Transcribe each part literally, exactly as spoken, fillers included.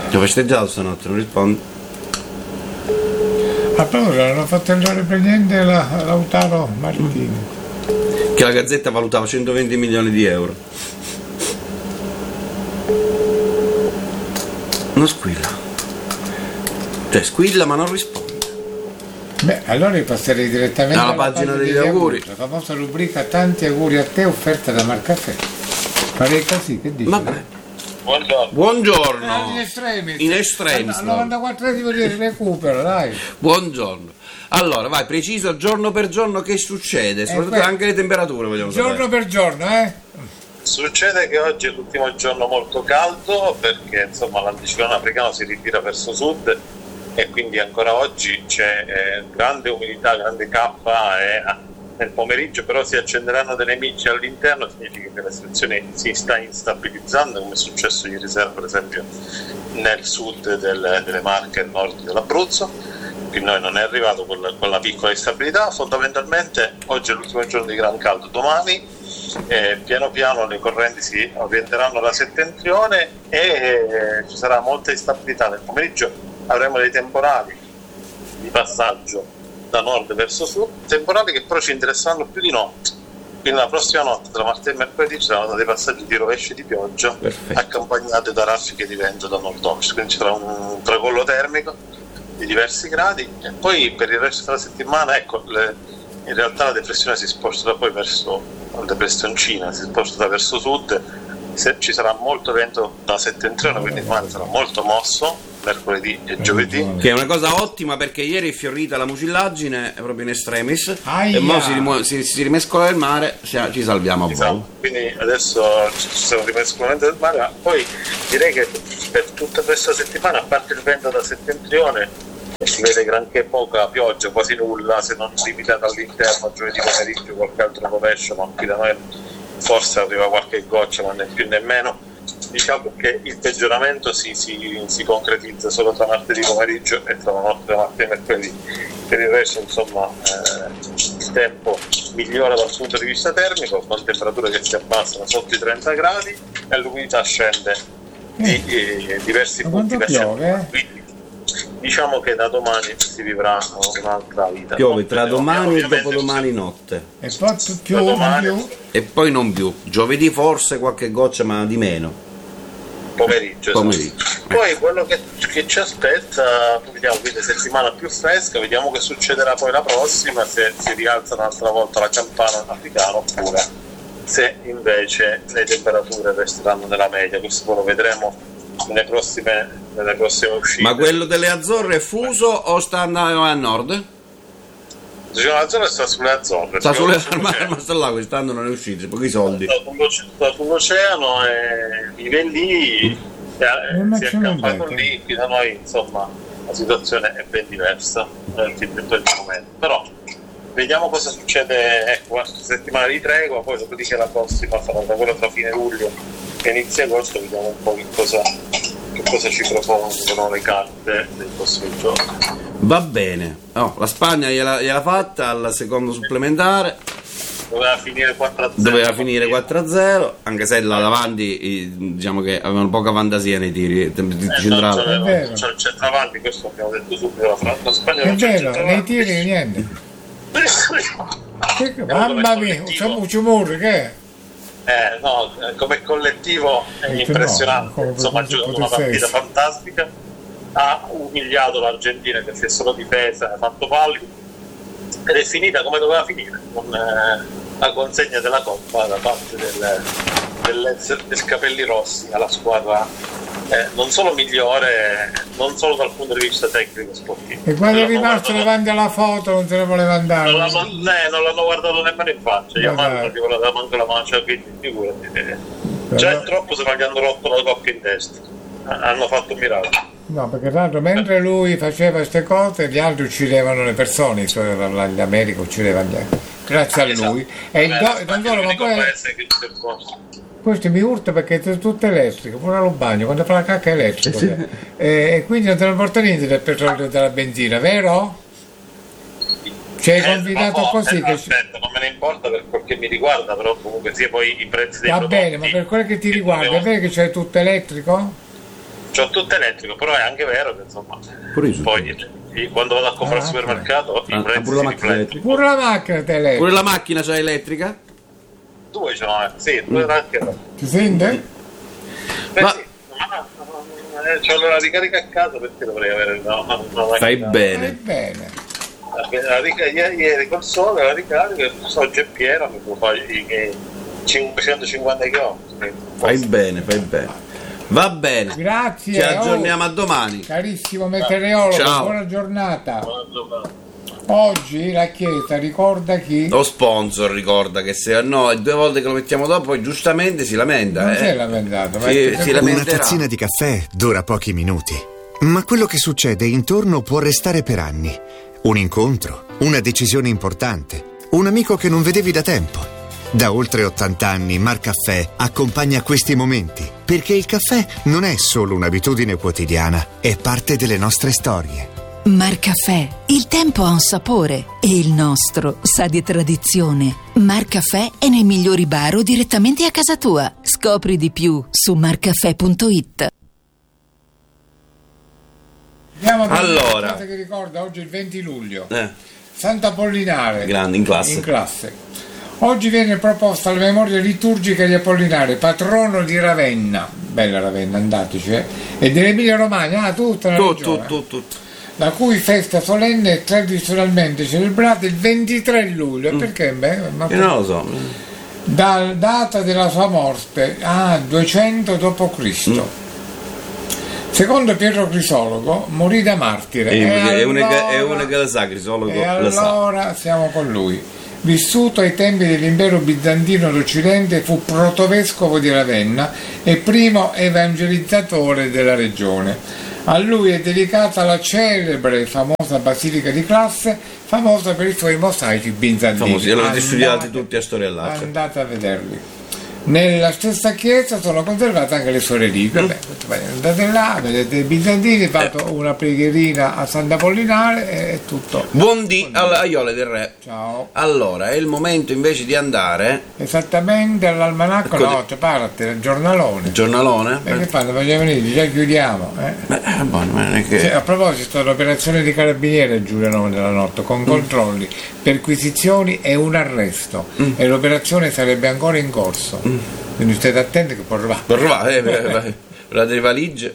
Ti ho festeggiato stanotte, non rispondi? A proposito, hanno fatto entrare per niente la, Lautaro Martini. Che la Gazzetta valutava centoventi milioni di euro. Non squilla. Cioè squilla ma non risponde. Beh, allora io passerei direttamente alla, alla pagina, pagina degli auguri. La famosa rubrica tanti auguri a te offerta da Marcaffè. Farei così, che dici? Vabbè. Buongiorno. Buongiorno. Eh, in estremis. In estremis. Al novantaquattro di recupero, dai. Buongiorno. Allora, vai, preciso giorno per giorno che succede, soprattutto que- anche le temperature vogliamo Giorno sapere. per giorno, eh? Succede che oggi è l'ultimo giorno molto caldo perché insomma l'anticiclone africano si ritira verso sud e quindi ancora oggi c'è eh, grande umidità, grande cappa e ah, nel pomeriggio però si accenderanno delle micce all'interno, significa che la situazione si sta instabilizzando, come è successo ieri sera per esempio nel sud del, delle Marche e nord dell'Abruzzo. Qui noi non è arrivato quella, quella piccola instabilità. Fondamentalmente oggi è l'ultimo giorno di gran caldo, domani eh, piano piano le correnti si orienteranno alla settentrione e eh, ci sarà molta instabilità. Nel pomeriggio avremo dei temporali di passaggio da nord verso sud, temporali che però ci interesseranno più di notte. Quindi la prossima notte, tra martedì e mercoledì, ci saranno dei passaggi di rovesci di pioggia. Perfetto. Accompagnati da raffiche di vento da nord-ovest, quindi ci sarà un tracollo termico di diversi gradi e poi per il resto della settimana, ecco, le, in realtà la depressione si sposta poi verso la depressioncina, si sposta verso sud, se, ci sarà molto vento da settentrione, quindi il mare sarà molto mosso mercoledì e giovedì. Che è una cosa ottima perché ieri è fiorita la mucillaggine proprio in estremis. Aia. E ora si, rimu- si, si rimescola il mare, si- ci salviamo a Esatto. volo. Quindi adesso ci sarà un rimescolamento del mare, ma poi direi che per tutta questa settimana, a parte il vento da settentrione, si vede granché poca pioggia, quasi nulla, se non limitata all'interno, giovedì pomeriggio qualche altro rovescio, ma qui da noi forse arriva qualche goccia, ma né più né meno. Diciamo che il peggioramento si, si, si concretizza solo tra martedì pomeriggio e tra la notte da martedì e mercoledì. Per il resto, insomma, eh, il tempo migliora dal punto di vista termico, con temperature che si abbassano sotto i trenta gradi e l'umidità scende di eh, diversi Ma punti quando piove? percentuali. Diciamo che da domani si vivrà un'altra vita. Piove tra Non domani e ovviamente dopodomani notte. E poi più, Da più, domani. più. E poi non più. Giovedì forse qualche goccia ma di meno. pomeriggio, Pomeriggio. esatto. Poi quello che, che ci aspetta, vediamo, quindi settimana più fresca, vediamo che succederà poi la prossima, se si rialza un'altra volta la campana africana oppure se invece le temperature resteranno nella media. Questo poi lo vedremo nelle prossime, nelle prossime uscite. Ma quello delle Azzorre è fuso o sta andando a nord? La zona sta sulle Azzorre, Sta sulle sull'oceano. ma sta là, quest'anno non è uscito, pochi soldi. Sta sull'oce- sta sull'oceano e vive lì, Eh, ma si è c'è una accampato bella. lì, qui da noi insomma la situazione è ben diversa nel momento. Però vediamo cosa succede, ecco, questa settimana di tregua, poi dopodiché la prossima sarà da quella tra fine luglio e inizio agosto, vediamo un po' che cosa, che cosa ci propongono le carte dei prossimi giorni. Va bene. Oh, la Spagna gliela, gliela fatta al secondo supplementare. Doveva finire quattro a zero. Doveva finire quattro a zero, anche se là davanti eh, diciamo che avevano poca fantasia nei tiri. Eh, non centrale. c'è, È vero. c'è il centravanti, questo abbiamo detto subito, la Francia Spagna È non c'è il vero, nei centravanti. tiri niente. Che- Abbiamo Mamma come mia, collettivo. c'è un ciumurri, che è? Eh, no, eh, come collettivo è Detto impressionante, no, come insomma ha potesse- giocato una potesse partita essere. fantastica, ha umiliato l'Argentina che si è solo difesa, ha fatto falli ed è finita come doveva finire, con eh, la consegna della Coppa da parte del, del, del Capelli Rossi alla squadra eh, non solo migliore, non solo dal punto di vista tecnico sportivo. E quando è Non l'hanno rimasto guardato- davanti alla foto non se ne voleva andare. non l'hanno, eh, non l'hanno guardato nemmeno in faccia, io Ma Marco dai. non gli voleva manco la mancia, quindi figurati. eh. Però- Già è troppo se non gli hanno rotto la coppia in testa. Ha- Hanno fatto un miracolo. No, perché tra l'altro mentre lui faceva queste cose gli altri uccidevano le persone, i suoi- l'America uccideva gli altri. Grazie a lui. E il Eh, do- la non Spagna è solo, ma l'unico poi paese che ci è posto. questo mi urta perché è tutto elettrico, pure allo bagno, quando fa la cacca è elettrico. Sì. E, e quindi non te ne porta niente del petrolio e della benzina, vero? Ci hai Eh, confidato ma no, così eh, che... aspetta, non me ne importa per quel che mi riguarda, però comunque sia poi i prezzi dei Va prodotti. bene, ma per quello che ti che riguarda, è dobbiamo- vero che c'è tutto elettrico? c'ho tutto elettrico, però è anche vero che insomma Pure io poi io, quando vado a comprare al Ah, supermercato Ah, i prezzi pure la si macchina riflettono. elettrica. Pure la macchina te elettrica. Pure la macchina c'è elettrica? Due ce l'ho, eh. Sì, due anche. Ti sente? Beh, Ma- sì, ma no, eh, c'ho la ricarica a casa, perché dovrei avere una, una, una Fai macchina? bene. Vai bene. La, la rica- ieri, ieri col sole la ricarica, oggi è piena, mi può fare i, i cinquecentocinquanta chilometri. Fai bene, fai bene. Va bene. Grazie. Ci aggiorniamo oh, a domani. carissimo meteorologo, Ciao. buona giornata. Buona giornata. Oggi la Chiesa ricorda chi? Lo sponsor ricorda che se no e due volte che lo mettiamo dopo poi giustamente si lamenta. Non eh. si è lamentato, ma Sì, è- si Una lamenterà. tazzina di caffè dura pochi minuti, ma quello che succede intorno può restare per anni. Un incontro, una decisione importante, un amico che non vedevi da tempo. Da oltre ottanta anni Marcaffè accompagna questi momenti, perché il caffè non è solo un'abitudine quotidiana, è parte delle nostre storie. Marcaffè, il tempo ha un sapore e il nostro sa di tradizione. Marcaffè è nei migliori bar o direttamente a casa tua. Scopri di più su marcaffè punto it. Andiamo a vedere Allora. la cosa che ricorda oggi il venti luglio. Eh, Sant'Apollinare. grande, in classe. In classe. Oggi viene proposta la memoria liturgica di Apollinare, patrono di Ravenna. Bella Ravenna, andateci, eh. E dell'Emilia Romagna, ah, tutta la Tu, regione. tu, tu, tu. La cui festa solenne è tradizionalmente celebrata il ventitré luglio. Perché? Beh, ma Io non lo so. dalla data della sua morte, ah, duecento dopo Cristo. Secondo Pietro Crisologo, morì da martire. È, E è una allora- è una che la sa, Crisologo E la sa. allora siamo con lui. Vissuto ai tempi dell'impero bizantino d'Occidente, fu protovescovo di Ravenna e primo evangelizzatore della regione. A lui è dedicata la celebre e famosa Basilica di Classe, famosa per i suoi mosaici bizantini. Famosi, l'avete Andate- studiati tutti a storia all'acqua. Andate a vederli. Nella stessa chiesa sono conservate anche le sue reliquie. Beh, andate là, vedete i bizantini, fate una preghierina a Sant'Apollinare e è tutto. Buondì alla Aiole del Re. Ciao. Allora, è il momento invece di andare. Esattamente all'almanacco, Ecco, no, cioè parte, il giornalone. Giornalone? E che fanno? Vogliamo venire? Già chiudiamo. Eh? Beh, eh, boh, non è che... Sì, a proposito, l'operazione di carabinieri giù alle nove della notte con controlli, perquisizioni e un arresto. E l'operazione sarebbe ancora in corso. Quindi state attenti che può arrivare. Va, eh, per- per- per le valigie.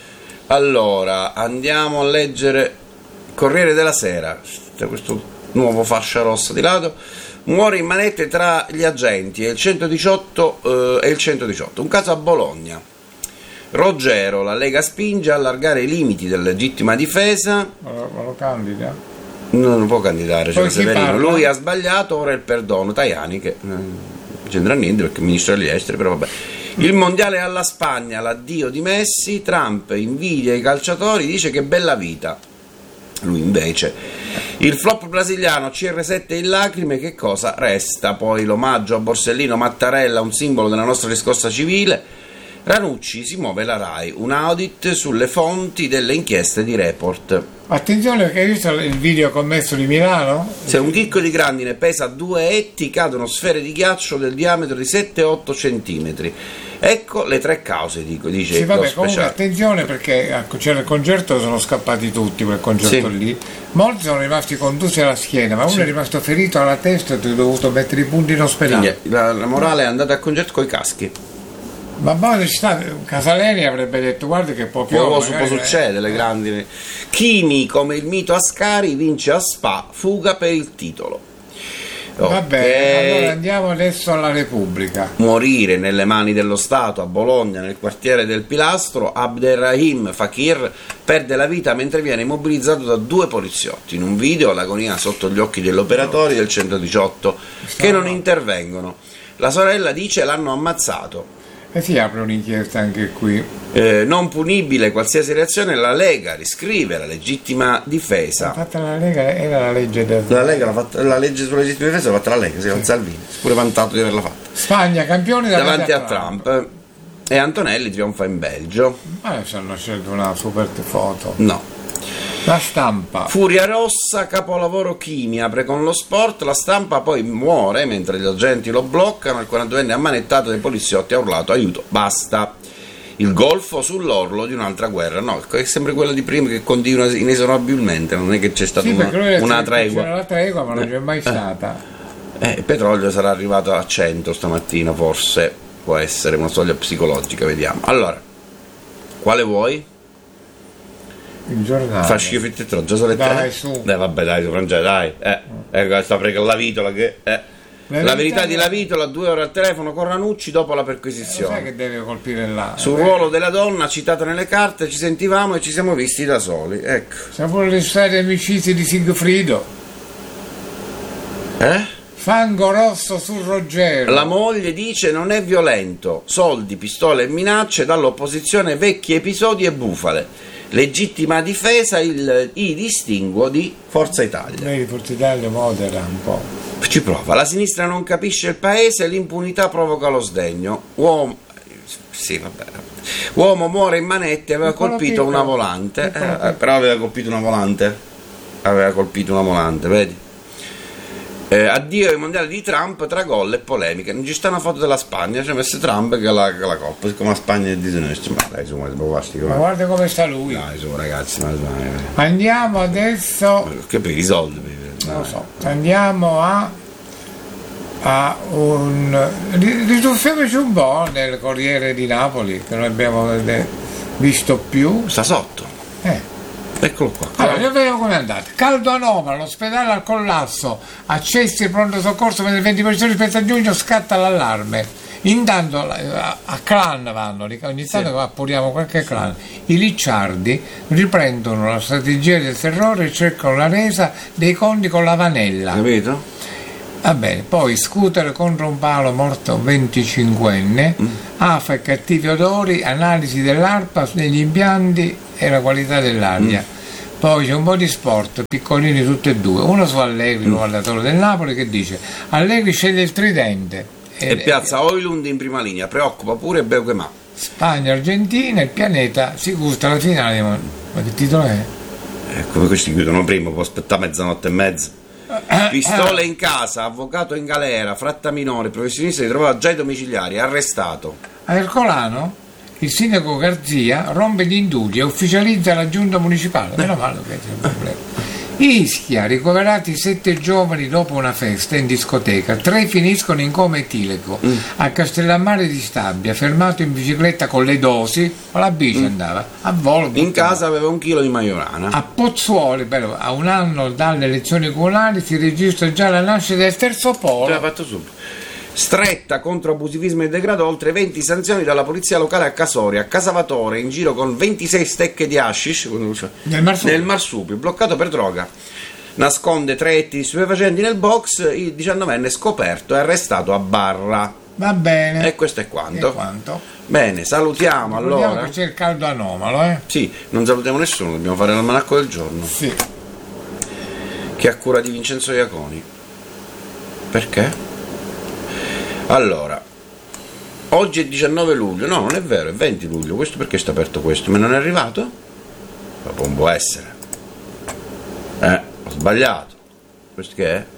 Allora, andiamo a leggere Corriere della Sera. C'è questo nuovo fascia rossa di lato. Muore in manette tra gli agenti e il centodiciotto eh, e il centodiciotto. Un caso a Bologna. Roggero, la Lega spinge a allargare i limiti della legittima difesa. Ma lo, ma lo candida? Non può candidare, Poi cioè chi Severino. parla? Lui ha sbagliato, ora il perdono. Tajani, che eh, c'entra niente perché è ministro degli esteri, però vabbè. Il mondiale alla Spagna, l'addio di Messi. Trump invidia i calciatori, dice che bella vita. Lui invece. Il flop brasiliano, C R sette in lacrime, che cosa resta? Poi l'omaggio a Borsellino Mattarella, un simbolo della nostra riscossa civile. Ranucci, si muove la RAI, un audit sulle fonti delle inchieste di Report. Attenzione perché hai visto il video commesso di Milano? Se un chicco di grandine pesa due etti, cadono sfere di ghiaccio del diametro di sette otto centimetri. Ecco le tre cause, dico, dice Sì, lo vabbè, comunque speciale. attenzione perché ecco, c'era il concerto, sono scappati tutti quel concerto Sì. lì. Molti sono rimasti contusi alla schiena, ma uno è rimasto ferito alla testa e ha dovuto mettere i punti in ospedale. Quindi, la, la morale è andata a concerto coi caschi. Ma poi ci sta, Casaleni avrebbe detto guarda che può più. Può, può succedere, le grandi. Chini, come il mito Ascari, vince a Spa, fuga per il titolo. Va Ok. bene, allora andiamo adesso alla Repubblica. Morire nelle mani dello Stato a Bologna, nel quartiere del Pilastro, Abderrahim Fakir perde la vita mentre viene immobilizzato da due poliziotti. In un video l'agonia sotto gli occhi degli operatori del centodiciotto che non intervengono. La sorella dice l'hanno ammazzato. E si apre un'inchiesta anche qui. Eh, non punibile qualsiasi reazione, la Lega riscrive la legittima difesa. Fatta la Lega, era la legge del... La Lega l'ha fatta, la legge sulla legittima difesa l'ha fatta la Lega, si chiama Salvini, si è pure vantato di averla fatta. Spagna, campione Davanti a Trump. E Antonelli trionfa in Belgio. Ma ci hanno scelto una super foto. No. La Stampa. Furia rossa, capolavoro Chini, apre con lo sport, la Stampa poi muore mentre gli agenti lo bloccano, il quarantaduenne ammanettato dai poliziotti ha urlato aiuto, basta. il Golfo sull'orlo di un'altra guerra. No, è sempre quella di prima che continua inesorabilmente, non è che c'è stata Sì, una, perché lui una c'era tregua. la tregua, ma non Eh, c'è mai eh. stata. Eh, il petrolio sarà arrivato a cento stamattina, forse può essere una soglia psicologica, vediamo. Allora, quale vuoi? Il giornale. Fa schifo il titolo, già sono le Dai, tre? su. Eh, vabbè, dai, Francesco, dai. Eh, ecco, sta prega la vitola che... Eh. La La verità verità di La Vitola, due ore al telefono con Ranucci dopo la Lo sai perquisizione. che deve colpire là? Sul Eh, ruolo della donna citata nelle carte ci sentivamo e ci siamo visti da soli. Ecco. Siamo pure le storie amicizie di Sigfrido. Eh? Fango rosso sul Ruggero. La moglie dice non è violento, soldi, pistole e minacce, dall'opposizione vecchi episodi e bufale. Legittima difesa, il, i distinguo di Forza Italia. Lei di Forza Italia modera un po'. Ci prova, la sinistra non capisce il paese, l'impunità provoca lo sdegno. Uomo, sì, vabbè. Uomo muore in manette, aveva Piccolo colpito piccolo. una volante, Piccolo eh, piccolo. però aveva colpito una volante, aveva colpito una volante, vedi? Eh, addio ai mondiali di Trump tra gol e polemiche. Non ci sta una foto della Spagna, c'è messo Trump che ha la, che ha la coppa, siccome la Spagna è di sinistra. Ma dai, su, ma basti, Ma guarda come sta lui. dai, su ragazzi, ma, ma, Andiamo adesso, che per i soldi, non lo so, andiamo a, a un... Rituffiamoci un po' nel Corriere di Napoli, che non abbiamo eh, visto più. sta sotto, Eh. eccolo qua. Allora, io vedo come è andata. Caldo anomalo, l'ospedale al collasso, accessi il pronto soccorso per il venti per cento rispetto a giugno, scatta l'allarme. Intanto a, a clan vanno, ogni tanto Sì. appuriamo qualche clan. I licciardi riprendono la strategia del terrore e cercano la resa dei conti con la Vanella. Capito? Va bene, poi scooter contro un palo, morto venticinquenne, Mm. afa e cattivi odori, analisi dell'arpa negli impianti e la qualità dell'aria. Mm. Poi c'è un po' di sport, piccolini tutti e due, uno su Allegri, Mm. il allenatore del Napoli, che dice Allegri sceglie il tridente. E piazza Oilund in prima linea, preoccupa pure Beuquemà. Spagna, Argentina, il pianeta si gusta la finale. di Mon- Ma che titolo è? Eh, come questi chiudono prima, può aspettare mezzanotte e mezza. Pistole in casa, avvocato in galera, fratta minore, professionista ritrovato già ai domiciliari, arrestato. A Ercolano il sindaco Garzia rompe gli indulti e ufficializza la giunta municipale. Meno male che c'è un problema. Ischia, ricoverati sette giovani dopo una festa in discoteca, tre finiscono in coma etilico. A Castellammare di Stabia, fermato in bicicletta con le dosi, con la bici andava, a volo. In buttava. casa aveva un chilo di maiorana. A Pozzuoli, bello, a un anno dalle elezioni comunali si registra già la nascita del terzo Ce l'ha polo. fatto subito. Stretta contro abusivismo e degrado, oltre venti sanzioni dalla polizia locale a Casoria. Casavatore in giro con ventisei stecche di hashish Nel Marsupio. nel marsupio, bloccato per droga. Nasconde tre etti di stupefacenti nel box, il diciannovenne scoperto e arrestato a Barra. Va bene. E questo è E quanto. quanto? Bene, salutiamo Ricordiamo allora. che c'è il caldo anomalo, eh? Sì, non salutiamo nessuno, dobbiamo fare l'almanacco del giorno, Sì. che è a cura di Vincenzo Iaconi. Perché? Allora, oggi è diciannove luglio, no, non è vero, è venti luglio, questo perché sta aperto questo? Ma non è arrivato? Ma non può essere. Eh, ho sbagliato. Questo che è?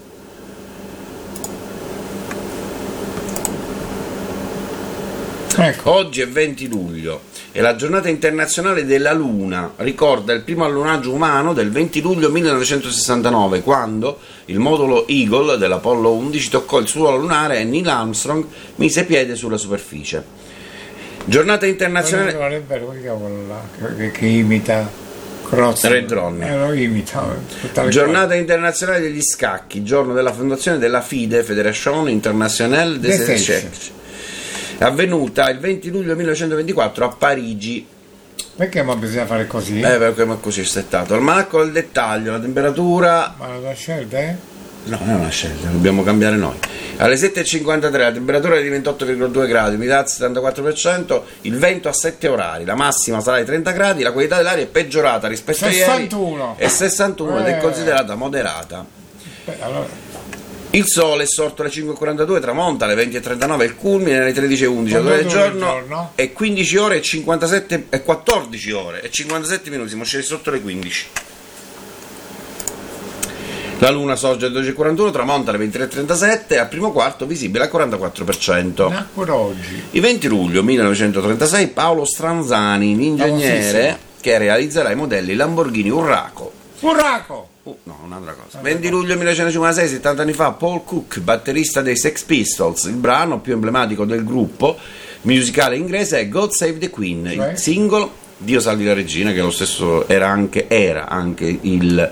Ecco. Oggi è venti luglio, è la giornata internazionale della Luna, ricorda il primo allunaggio umano del venti luglio millenovecentosessantanove, quando il modulo Eagle dell'Apollo undici toccò il suolo lunare e Neil Armstrong mise piede sulla superficie. Giornata internazionale... Non è vero, come si chiama quello là che, che imita Crozza? Red Ronnie. Eh, lo imita. tutte le Giornata internazionale degli scacchi, giorno della fondazione della FIDE, Fédération Internationale des Des Échecs, avvenuta il venti luglio millenovecentoventiquattro a Parigi. cose. Perché ma bisogna fare così? Eh, perché ma così è settato. Almanacco del dettaglio, la temperatura... Ma la tua scelta è? No, non è una scelta, dobbiamo cambiare noi. Alle sette e cinquantatré la temperatura è di ventotto virgola due gradi, umidità al settantaquattro per cento, il vento a sette orari, la massima sarà di trenta gradi, la qualità dell'aria è peggiorata rispetto a ieri. sessantuno. È sessantuno ed è Eh. considerata moderata. Beh, allora, Il sole è sorto alle cinque e quarantadue, tramonta alle venti e trentanove, il culmine alle tredici e undici Quando ore del dura il giorno, giorno? e quindici ore e cinquantasette e quattordici ore e cinquantasette minuti, siamo scesi sotto le quindici. La luna sorge alle dodici e quarantuno, tramonta alle ventitré e trentasette e al primo quarto visibile al quarantaquattro per cento. Nacquero oggi. Il venti luglio millenovecentotrentasei Paolo Stranzani, l'ingegnere che realizzerà i modelli Lamborghini Urraco. Urraco! Uh, no, un'altra cosa. venti luglio millenovecentocinquantasei, settanta anni fa, Paul Cook, batterista dei Sex Pistols. Il brano più emblematico del gruppo musicale inglese è God Save the Queen, Cioè? il singolo Dio salvi la regina, che lo stesso era anche, era anche il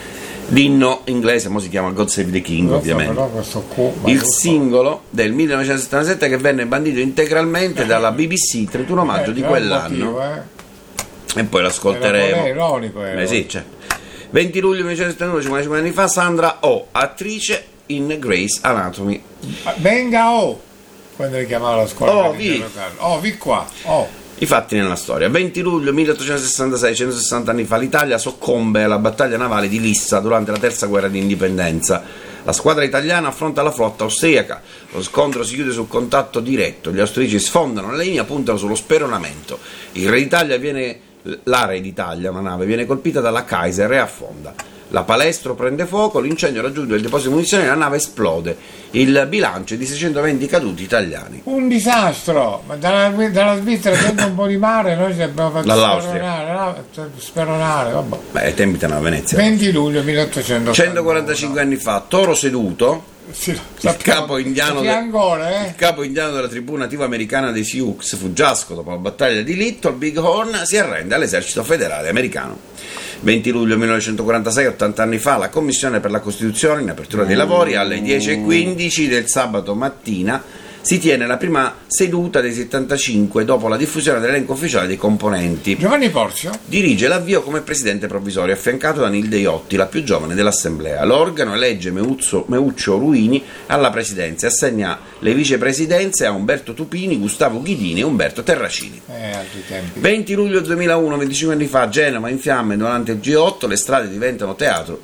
l'inno inglese, mo si chiama God Save the King, Lo so, ovviamente. però questo qua- ma Il lo so. singolo del millenovecentosettantasette che venne bandito integralmente dalla B B C il trentuno maggio Eh, di c'è un quell'anno. motivo, eh. E poi Era l'ascolteremo. ironico, era. Beh, sì, certo. venti luglio millenovecentosettantuno, cinquantacinque anni fa, Sandra Oh, attrice in Grey's Anatomy. Venga, oh! Quando li chiamava la scuola. Oh, per vi. interrogarlo. Oh, vi qua, oh. I fatti nella storia. venti luglio milleottocentosessantasei, centosessanta anni fa, l'Italia soccombe alla battaglia navale di Lissa durante la terza guerra di indipendenza. La squadra italiana affronta la flotta austriaca. Lo scontro si chiude sul contatto diretto. Gli austriaci sfondano la linea, puntano sullo speronamento. Il Re d'Italia viene, la Re d'Italia, una nave, viene colpita dalla Kaiser e affonda. La Palestro prende fuoco, l'incendio raggiunge il deposito di munizioni e la nave esplode. Il bilancio è di seicentoventi caduti italiani. Un disastro! Ma dalla, dalla Svizzera prende un po' di mare, noi ci abbiamo fatto Dall'Austria. speronare, no? speronare, vabbè. Beh, ai tempi teneva Venezia. venti luglio milleottocento centoquarantacinque anni fa, toro seduto, Sì, il sappiamo. capo indiano, Sì, de- ancora, eh? il capo indiano della tribù nativa americana dei Sioux, Fuggiasco, dopo la battaglia di Little Bighorn, si arrende all'esercito federale americano. venti luglio millenovecentoquarantasei, ottanta anni fa, la Commissione per la Costituzione, in apertura dei lavori, alle dieci e quindici del sabato mattina, si tiene la prima seduta dei settantacinque dopo la diffusione dell'elenco ufficiale dei componenti. Giovanni Porzio? Dirige l'avvio come presidente provvisorio, affiancato da Nilde Iotti, la più giovane dell'Assemblea. L'organo elegge Meuzzo, Meuccio Ruini alla presidenza e assegna le vicepresidenze a Umberto Tupini, Gustavo Ghidini e Umberto Terracini. Eh, altri tempi. venti luglio duemilauno, venticinque anni fa, Genova in fiamme durante il G otto, le strade diventano teatro